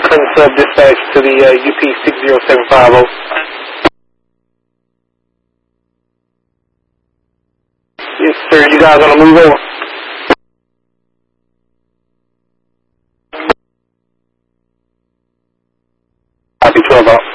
Sub dispatch to the UP 60750. Yes, sir. You guys on the move over? Copy 12 out.